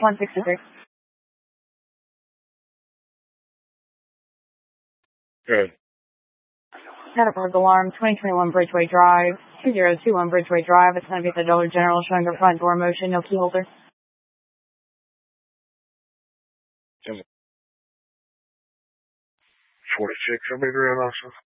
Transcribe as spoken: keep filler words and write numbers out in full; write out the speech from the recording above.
one sixty-three. Good. Network alarm, twenty twenty-one Bridgeway Drive, two zero two one Bridgeway Drive. It's going to be the Dollar General showing the front door motion, no key holder. forty-six, how many grand, officer?